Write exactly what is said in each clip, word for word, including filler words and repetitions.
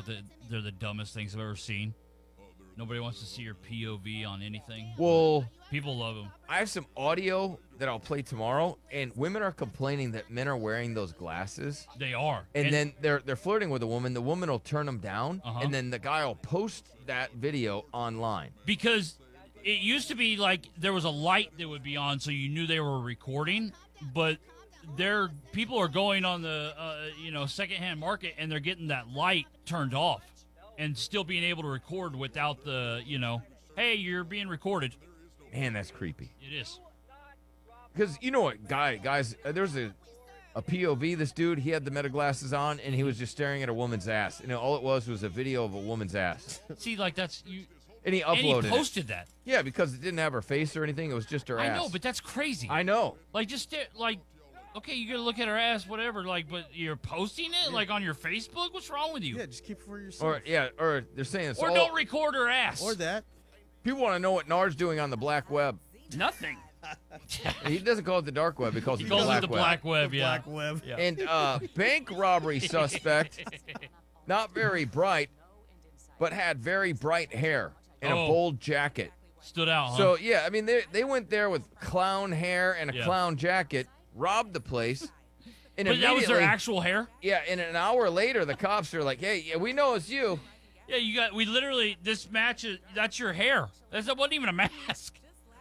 thought that they're the dumbest things I've ever seen. Nobody wants to see your P O V on anything. Well, people love them. I have some audio that I'll play tomorrow, and women are complaining that men are wearing those glasses. They are. And, And- then they're they're flirting with a woman. The woman will turn them down, Uh-huh. and then the guy will post that video online. Because it used to be like there was a light that would be on so you knew they were recording, but there people are going on the uh, you know secondhand market and they're getting that light turned off and still being able to record without the, you know, hey, you're being recorded. Man, that's creepy. It is. Because you know what, guy, guys, uh, there's a, a P O V, this dude, he had the meta glasses on, and he was just staring at a woman's ass. And all it was was a video of a woman's ass. See, like that's you. And he And uploaded he posted it. that. Yeah, because it didn't have her face or anything. It was just her I ass. know, but that's crazy. I know. Like just stare, like, okay, you gotta look at her ass, whatever. Like, but you're posting it like on your Facebook. What's wrong with you? Yeah, just keep it for yourself. Or yeah, or they're saying it's Or all, don't record her ass. Or that. People want to know what Nard's doing on the black web. Nothing. He doesn't call it the dark web. He calls He it calls the black it the web. black web. The Yeah. black web. Yeah. And uh, bank robbery suspect, not very bright, but had very bright hair and a Oh. bold jacket. Stood out. Huh? So yeah, I mean they they went there with clown hair and a Yeah. clown jacket, robbed the place, and but that was their immediately- actual hair. Yeah, and an hour later, the cops are like, "Hey, yeah, we know it's you." Yeah, you got. We literally this matches. That's your hair. That's, that wasn't even a mask.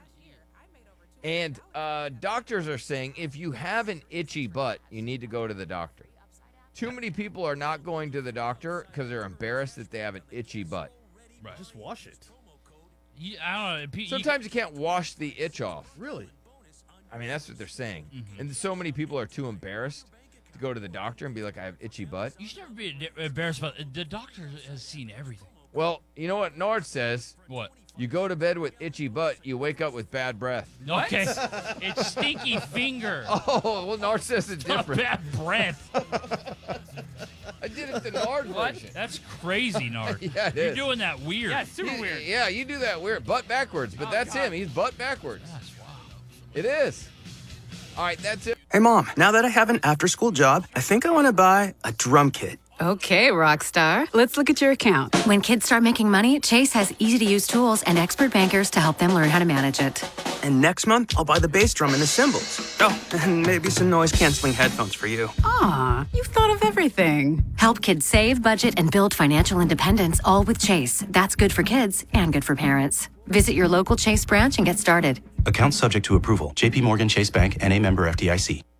And uh, doctors are saying if you have an itchy butt, you need to go to the doctor. Too many people are not going to the doctor because they're embarrassed that they have an itchy butt. Right. Just wash it. You, I don't know. pe- you- Sometimes you can't wash the itch off. Really? I mean, that's what they're saying. Mhm. And so many people are too embarrassed to go to the doctor and be like, I have itchy butt. You should never be ad- embarrassed about it. The doctor has seen everything. Well, you know what Nard says? What? You go to bed with itchy butt, you wake up with bad breath. Okay. It's stinky finger. Oh, well, Nard says it's Not different. bad breath. I did it the Nard What? version. That's crazy, Nard. Yeah, it You're is. doing that weird. Yeah, it's super You- weird. Yeah, you do that weird. Butt backwards, but Oh, that's God. him. He's butt backwards. That's wild. It is. All right, that's it. Hey, Mom, now that I have an after school job, I think I want to buy a drum kit. Okay, Rockstar. Let's look at your account. When kids start making money, Chase has easy-to-use tools and expert bankers to help them learn how to manage it. And next month, I'll buy the bass drum and the cymbals. Oh, and maybe some noise-canceling headphones for you. Aw, you've thought of everything. Help kids save, budget, and build financial independence, all with Chase. That's good for kids and good for parents. Visit your local Chase branch and get started. Account subject to approval. J P Morgan Chase Bank, N A member F D I C.